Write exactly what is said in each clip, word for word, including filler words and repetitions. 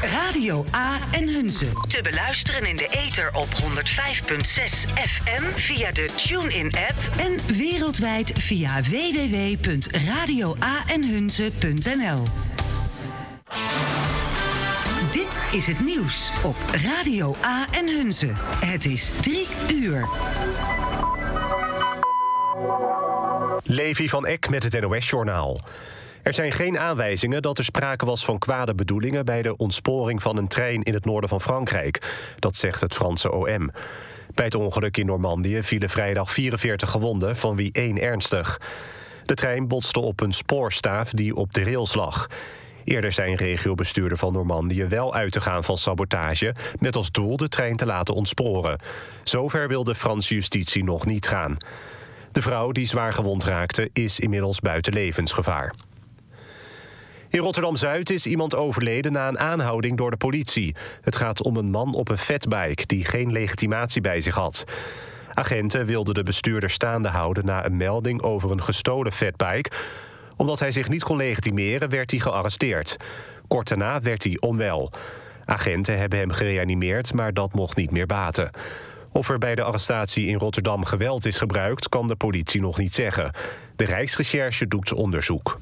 Radio A en Hunze. Te beluisteren in de ether op honderd vijf komma zes F M via de TuneIn-app en wereldwijd via w w w punt radio a en hunze punt n l. Dit is het nieuws op Radio A en Hunze. Het is drie uur. Levi van Eck met het N O S-journaal. Er zijn geen aanwijzingen dat er sprake was van kwade bedoelingen bij de ontsporing van een trein in het noorden van Frankrijk. Dat zegt het Franse O M. Bij het ongeluk in Normandië vielen vrijdag vierenveertig gewonden, van wie één ernstig. De trein botste op een spoorstaaf die op de rails lag. Eerder zei een regiobestuurder van Normandië wel uit te gaan van sabotage, met als doel de trein te laten ontsporen. Zover wil de Franse justitie nog niet gaan. De vrouw die zwaar gewond raakte is inmiddels buiten levensgevaar. In Rotterdam-Zuid is iemand overleden na een aanhouding door de politie. Het gaat om een man op een fatbike die geen legitimatie bij zich had. Agenten wilden de bestuurder staande houden na een melding over een gestolen fatbike. Omdat hij zich niet kon legitimeren, werd hij gearresteerd. Kort daarna werd hij onwel. Agenten hebben hem gereanimeerd, maar dat mocht niet meer baten. Of er bij de arrestatie in Rotterdam geweld is gebruikt, kan de politie nog niet zeggen. De Rijksrecherche doet onderzoek.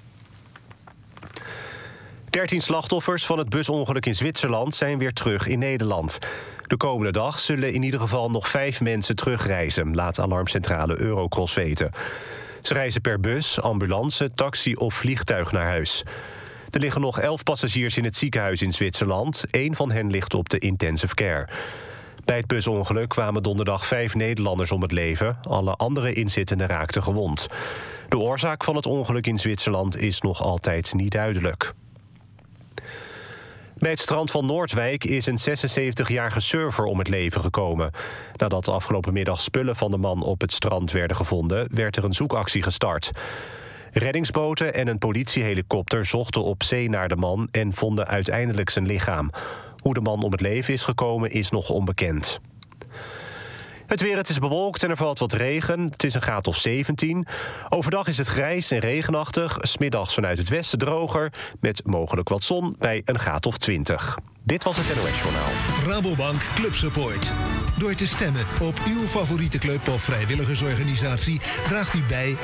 dertien slachtoffers van het busongeluk in Zwitserland zijn weer terug in Nederland. De komende dag zullen in ieder geval nog vijf mensen terugreizen, laat alarmcentrale Eurocross weten. Ze reizen per bus, ambulance, taxi of vliegtuig naar huis. Er liggen nog elf passagiers in het ziekenhuis in Zwitserland. Eén van hen ligt op de intensive care. Bij het busongeluk kwamen donderdag vijf Nederlanders om het leven. Alle andere inzittenden raakten gewond. De oorzaak van het ongeluk in Zwitserland is nog altijd niet duidelijk. Bij het strand van Noordwijk is een zesenzeventigjarige surfer om het leven gekomen. Nadat de afgelopen middag spullen van de man op het strand werden gevonden, werd er een zoekactie gestart. Reddingsboten en een politiehelikopter zochten op zee naar de man en vonden uiteindelijk zijn lichaam. Hoe de man om het leven is gekomen is nog onbekend. Het weer, het is bewolkt en er valt wat regen. Het is een graad of zeventien. Overdag is het grijs en regenachtig. 's Middags vanuit het westen droger, met mogelijk wat zon bij een graad of twintig. Dit was het N O S-journaal. Rabobank Club Support. Door te stemmen op uw favoriete club of vrijwilligersorganisatie draagt u bij